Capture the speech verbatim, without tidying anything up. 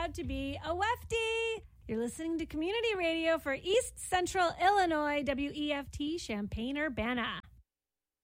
proud to be a Wefty. You're listening to Community Radio for East Central Illinois, W E F T, Champaign-Urbana.